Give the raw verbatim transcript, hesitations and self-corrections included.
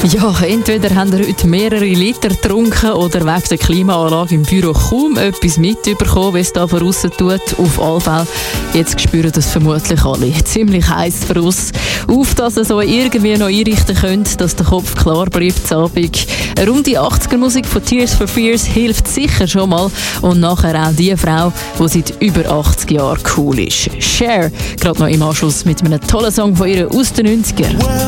Ja, entweder haben ihr heute mehrere Liter getrunken oder wegen der Klimaanlage im Büro kaum etwas mitbekommen, wie es da draussen tut. Auf alle Fälle, jetzt spüren das vermutlich alle. Ziemlich heiß für uns. Auf, dass ihr so irgendwie noch einrichten könnt, dass der Kopf klar bleibt am Abend. Eine runde achtziger-Musik von Tears for Fears hilft sicher schon mal. Und nachher auch die Frau, die seit über achtzig Jahren cool ist. Cher, gerade noch im Anschluss mit einem tollen Song von ihr aus den neunzigern.